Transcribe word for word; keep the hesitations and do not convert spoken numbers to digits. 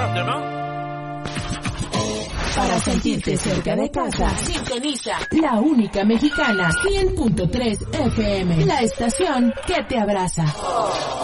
radio, ¿no? Para sentirte cerca de casa, sintoniza La Única Mexicana, cien punto tres F M, la estación que te abraza.